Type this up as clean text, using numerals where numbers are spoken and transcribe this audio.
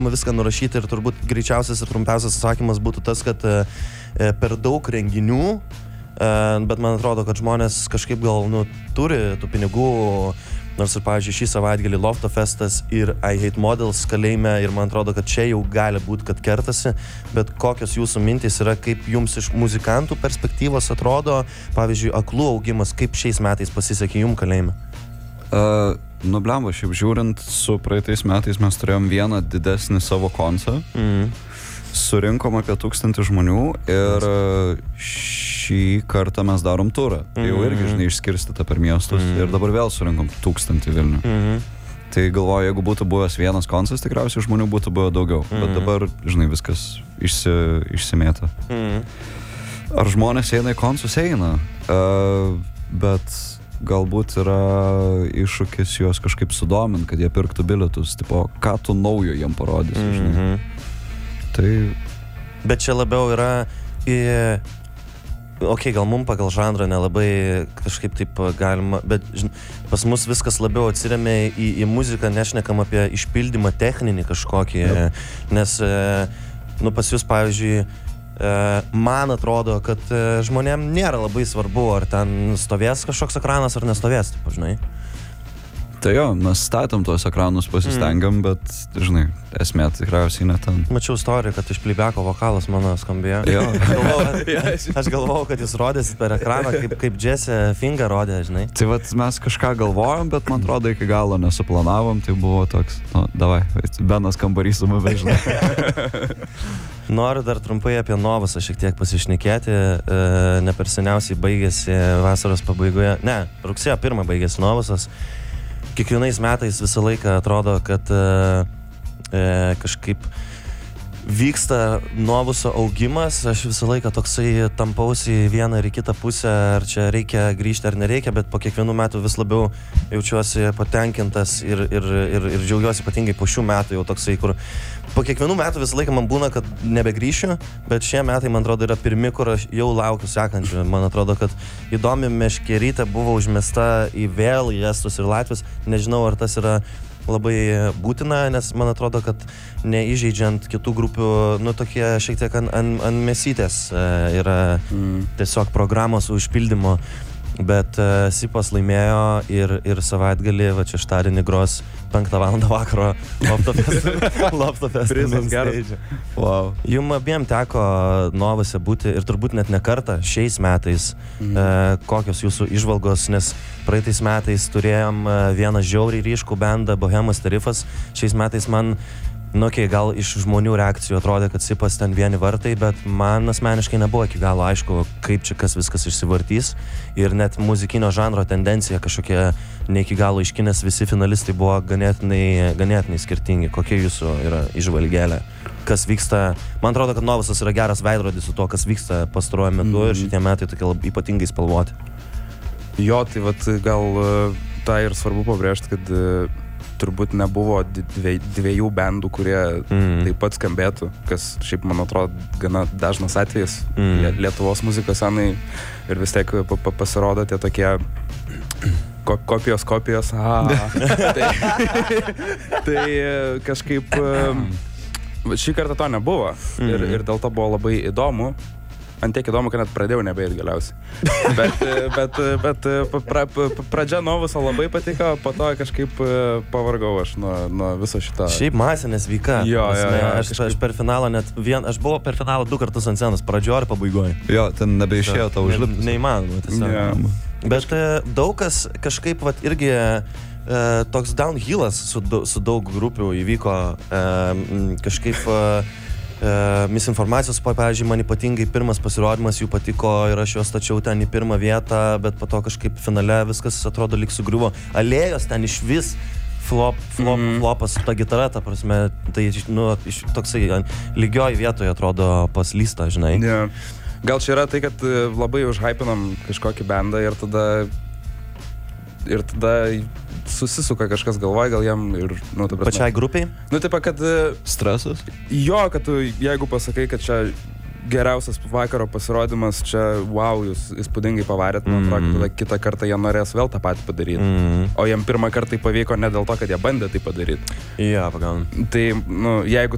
viską nurašyti ir turbūt greičiausias ir trumpiausias atsakymas būtų tas, kad per daug renginių, bet man atrodo, kad žmonės kažkaip gal turi tų pinigų, nors ir, pavyzdžiui, šį savaitgalį Lofto Festas ir I Hate Models kalėjime ir man atrodo, kad čia jau gali būti, kad kertasi, bet kokios jūsų mintys yra, kaip jums iš muzikantų perspektyvos atrodo, pavyzdžiui, Aklų augimas, kaip šiais metais pasisekė jums kalėjime? Blemba, šiaip žiūrint, su praeitais metais mes turėjom vieną didesnį savo koncą, surinkom apie 1000 žmonių ir šį kartą mes darom turą. Jau irgi, žinai, išskirstyta per miestus ir dabar vėl surinkom 1000 Vilnių. Tai galvoju, jeigu būtų buvęs vienas koncas, tikriausiai žmonių būtų buvę daugiau, bet dabar, žinai, viskas išsimėta. Ar žmonės eina į koncus? Eina, bet galbūt yra iššūkis juos kažkaip sudomint, kad jie pirktų bilietus, tipo, ką tu naujo jiem parodysi, žinai. Tai... Bet čia labiau yra gal mum pagal žanrą nelabai kažkaip taip galima, bet pas mus viskas labiau atsiremia į muziką, nešnekam apie išpildymą techninį kažkokį, nes pas jūs, pavyzdžiui, man atrodo, kad žmonėm nėra labai svarbu, ar ten stovės kažkoks ekranas, ar nestovės, taip, žinai. Tai jo, mes statom tuos ekranus, pasistengiam, bet, žinai, esmė tikriausiai ne ten. Mačiau istoriją, kad iš Plybeko vokalas mano skambėjo. Jo. Aš galvojau, kad jūs rodėsit per ekraną, kaip Jesse Finger rodė, žinai. Tai vat mes kažką galvojom, bet man atrodo iki galo nesuplanavom, tai buvo toks, davai, Benas kambarys su mumis, žinai. Noriu dar trumpai apie Novusą šiek tiek pasišnekėti. Ne per seniausiai baigėsi vasaros pabaigoje. Ne, rugsėjo 1 baigėsi Novusas. Kiekvienais metais visą laiką atrodo, kad kažkaip vyksta Novuso augimas. Aš visą laiką toksai tampausi į vieną ir į kitą pusę, ar čia reikia grįžti ar nereikia, bet po kiekvienų metų vis labiau jaučiuosi patenkintas ir džiaugiuosi ypatingai po šių metų jau toksai, kur po kiekvienų metų visą laiką man būna, kad nebegrįšiu, bet šie metai, man atrodo, yra pirmi, kur aš jau laukiu sekančių. Man atrodo, kad įdomi meškerytė buvo užmesta į Estus ir Latvius. Nežinau, ar tas yra labai būtina, nes man atrodo, kad neįžeidžiant kitų grupių, tokie šiek tiek ant mesytės yra tiesiog programos užpildymo. Bet Sipas laimėjo ir savaitgalį, šeštadienį gros 5 valandą vakaro Lofto Festival. Wow. Jum abiem teko Novuse būti ir turbūt net ne kartą šiais metais. Kokios jūsų įžvalgos, nes praeitais metais turėjom vieną žiauriai ryškų bendą Bohemos Tarifas. Šiais metais man gal iš žmonių reakcijų atrodė, kad Sipas ten vieni vartai, bet man asmeniškai nebuvo iki galo aišku, kaip čia kas viskas išsivartys. Ir net muzikinio žanro tendencija kažkokia ne iki galo aiški, nes visi finalistai buvo ganėtinai skirtingi. Kokia jūsų yra įžvalgėlė? Kas vyksta? Man atrodo, kad Novusas yra geras veidrodis su to, kas vyksta pastaruoju metu ir šitie metai tokie ypatingai spalvoti. Jo, tai gal tą ir svarbu pabrėžti, kad turbūt nebuvo dviejų bendų, kurie taip pat skambėtų, kas šiaip, man atrodo, gana dažnas atvejis Lietuvos muzikos scenai ir vis tiek pasirodo tie tokie kopijos. Tai kažkaip šį kartą to nebuvo ir dėl to buvo labai įdomu. Antiek įdomu, kad net pradėjau nebeit galiausiai. Bet pradžia Novuso labai patiko, po to kažkaip pavargau aš nuo viso šito. Šiaip masinės vyka. Jo, aš per finalą aš buvau per finalą 2 kartus ant scenos, pradžioje ir pabaigoje. Jo, ten nebeišėjo tau užlipti. Neįmanoma tiesiog. Bet daug kas kažkaip irgi toks downhillas su daug grupių įvyko kažkaip misinformacijos, pavyzdžiui, man ypatingai pirmas pasirodymas jų patiko ir aš juos stačiau ten į 1 vietą, bet po to kažkaip finale viskas atrodo lyg sugriuvo. Alėjos ten iš vis flopas su ta gitara, ta prasme, tai toksai lygioj vietoje atrodo paslysta, žinai. Yeah. Gal čia yra tai, kad labai užhypinam kažkokį bendą ir tada susisuka kažkas galvoj, gal jam ir, pačiai grupiai? Taip, kad stresas? Jo, kad tu, jeigu pasakai, kad čia geriausias vakaro pasirodymas, čia wow, jūs įspūdingai pavarėt, man atrodo, tada kitą kartą jie norės vėl tą patį padaryti. O jiem pirmą kartą tai pavyko ne dėl to, kad jie bandė tai padaryti. Jo, pagaunam. Tai, jeigu